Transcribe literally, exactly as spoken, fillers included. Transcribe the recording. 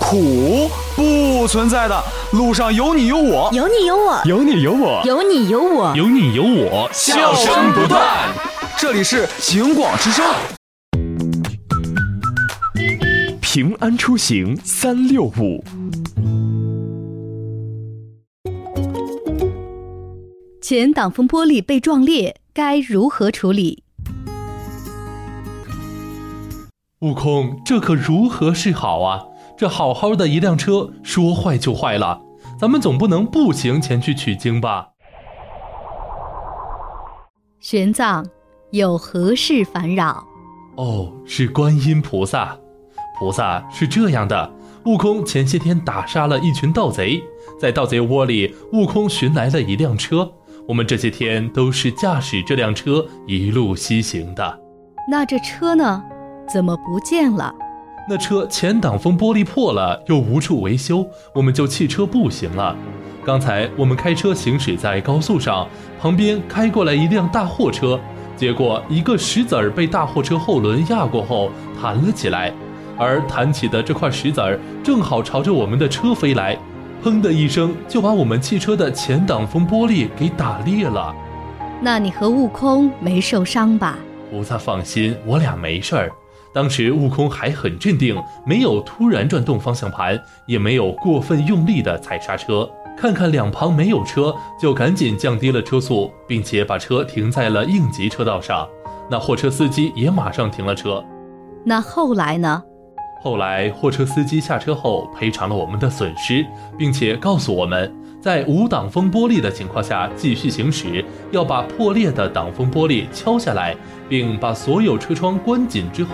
苦，不存在的。路上有你有我， 有你有我， 有你有我， 有你有我， 有你有我， 笑声不断。这里是警广之声。 平安出行三六五。 前挡风玻璃被撞裂，该如何处理？ 悟空，这可如何是好啊？这好好的一辆车，说坏就坏了，咱们总不能步行前去取经吧？ 玄奘，有何事烦扰？ 哦，是观音菩萨。菩萨是这样的，悟空前些天打杀了一群盗贼，在盗贼窝里，悟空寻来了一辆车，我们这些天都是驾驶这辆车一路西行的。 那这车呢？怎么不见了？ 那车前挡风玻璃破了，又无处维修，我们就弃车步行了。刚才我们开车行驶在高速上，旁边开过来一辆大货车，结果一个石子儿被大货车后轮压过后弹了起来，而弹起的这块石子儿正好朝着我们的车飞来，砰的一声就把我们汽车的前挡风玻璃给打裂了。 那你和悟空没受伤吧？ 菩萨放心，我俩没事儿。当时悟空还很镇定，没有突然转动方向盘，也没有过分用力的踩刹车，看看两旁没有车，就赶紧降低了车速，并且把车停在了应急车道上。那货车司机也马上停了车。 那后来呢？ 后来货车司机下车后赔偿了我们的损失，并且告诉我们，在无挡风玻璃的情况下继续行驶，要把破裂的挡风玻璃敲下来，并把所有车窗关紧之后